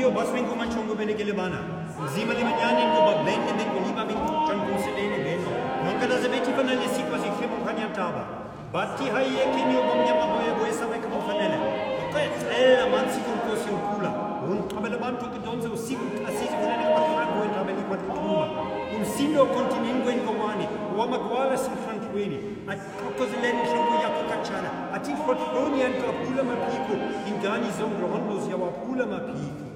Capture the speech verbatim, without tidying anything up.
Indio bas vengo manchongo bene che le vana. Zima le magnane in goba bene vengo liba vengo chan considene bene. Non che la zaveti van alle si quasi che mon canyantaba. Batti hai e che mio bomia ma boye boye sa vengo fanele. Che è la mansi con cosi un cula. Un tabella banto che donzo si assisi con le quattro in tabelli quattro truma. Un sino continengo in comani. Uoma guala sin franquini. A cosa le ne sono ya cacciana. A ti fortoni anche pula ma pico. In gani son rondo si va pula ma pico.